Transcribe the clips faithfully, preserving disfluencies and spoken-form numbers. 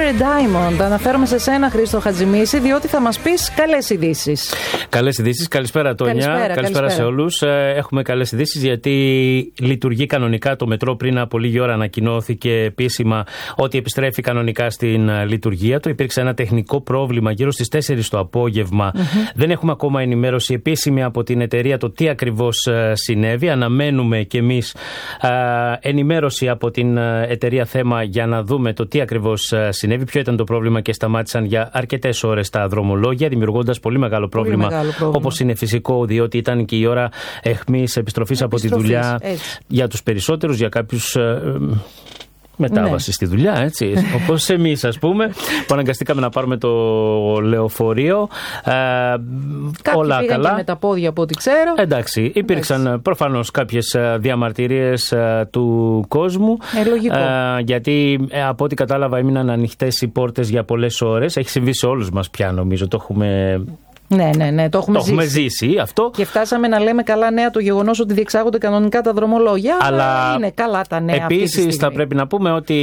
Never Diamond. Αναφέρομαι σε σένα, Χρήστο Χατζημίση, διότι θα μας πεις καλές ειδήσεις. Καλές ειδήσεις. Καλησπέρα, Τόνια. Καλησπέρα, καλησπέρα, καλησπέρα σε όλους. Έχουμε καλές ειδήσεις γιατί λειτουργεί κανονικά το μετρό. Πριν από λίγη ώρα ανακοινώθηκε επίσημα ότι επιστρέφει κανονικά στην λειτουργία του. Υπήρξε ένα τεχνικό πρόβλημα γύρω στις τέσσερις το απόγευμα. Mm-hmm. Δεν έχουμε ακόμα ενημέρωση επίσημη από την εταιρεία το τι ακριβώς συνέβη. Αναμένουμε κι εμείς α, ενημέρωση από την εταιρεία θέμα για να δούμε το τι ακριβώς συνέβη, ποιο ήταν το πρόβλημα και σταμάτησαν για αρκετές ώρες τα δρομολόγια, δημιουργώντας πολύ μεγάλο πρόβλημα, πολύ μεγάλο πρόβλημα. Όπως είναι φυσικό, διότι ήταν και η ώρα αιχμής επιστροφής από τη δουλειά έτσι. Για τους περισσότερους, για κάποιους ε, μετάβαση ναι. στη δουλειά, έτσι. Όπως εμείς, ας πούμε, που αναγκαστήκαμε να πάρουμε το λεωφορείο. Ε, όλα πήγαν καλά. Και με τα πόδια, από ό,τι ξέρω. Εντάξει, υπήρξαν Εντάξει. προφανώς κάποιες διαμαρτυρίες ε, του κόσμου. Ε, λογικό. Ε, γιατί ε, από ό,τι κατάλαβα έμειναν ανοιχτές οι πόρτες για πολλές ώρες. Έχει συμβεί σε όλους μας πια, νομίζω. Το έχουμε. Ναι, ναι, ναι, το έχουμε, το ζήσει. έχουμε ζήσει αυτό. Και φτάσαμε να λέμε καλά νέα το γεγονός ότι διεξάγονται κανονικά τα δρομολόγια. Αλλά είναι καλά τα νέα. Επίσης, θα πρέπει να πούμε ότι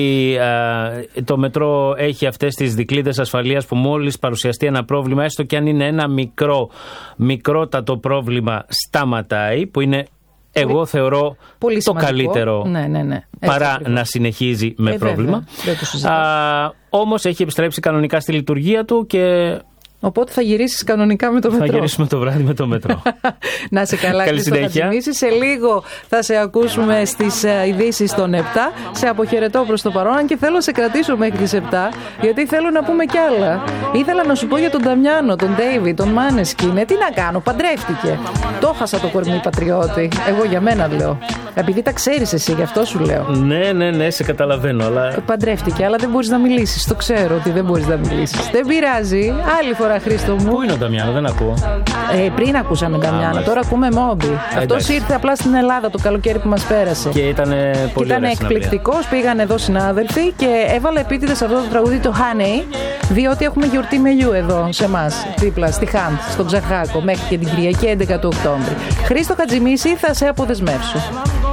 ε, το μετρό έχει αυτές τις δικλείδες ασφαλείας που μόλις παρουσιαστεί ένα πρόβλημα, έστω και αν είναι ένα μικρό, μικρότατο πρόβλημα, σταματάει, που είναι. Εγώ θεωρώ πολύ το σημαντικό. Καλύτερο ναι, ναι, ναι. παρά ακριβώς. να συνεχίζει με ε, πρόβλημα. Α, όμως έχει επιστρέψει κανονικά στη λειτουργία του και. Οπότε θα γυρίσεις κανονικά με το μετρό. Θα γυρίσουμε το βράδυ με το μετρό. Να σε καλά, Χρήστο Χατζημίση. Σε λίγο θα σε ακούσουμε στις ειδήσεις των επτά. Σε αποχαιρετώ προς το παρόν και θέλω να σε κρατήσω μέχρι τις επτά, γιατί θέλω να πούμε κι άλλα. Ήθελα να σου πω για τον Νταμιάνο, τον Ντέιβιντ, τον Μάνεσκιν. Ε, τι να κάνω, παντρεύτηκε. Το χάσα το κορμί πατριώτη. Εγώ για μένα λέω. Επειδή τα ξέρεις εσύ, γι' αυτό σου λέω. Ναι, ναι, ναι, σε καταλαβαίνω. Αλλά. Παντρεύτηκε, αλλά δεν μπορείς να μιλήσεις. Το ξέρω ότι δεν μπορείς να μιλήσεις. Δεν πειράζει. Άλλη φορά, Χρήστο μου. Πού είναι ο Νταμιάνο, δεν ακούω. Ε, πριν ακούσαμε Νταμιάνο, τώρα ακούμε Μόμπι. Αυτός ήρθε απλά στην Ελλάδα το καλοκαίρι που μας πέρασε. Και ήταν πολύ Ήταν εκπληκτικός. Πήγαν εδώ συνάδελφοι και έβαλε επίτηδες αυτό το τραγούδι το Honey, διότι έχουμε γιορτή μελιού εδώ σε εμάς, δίπλα στη Χαντ, στον Ξαχάκο, μέχρι και την Κυριακή έντεκα του Οκτώβρη. Χρήστο Χατζημίση, θα σε αποδεσμεύσω.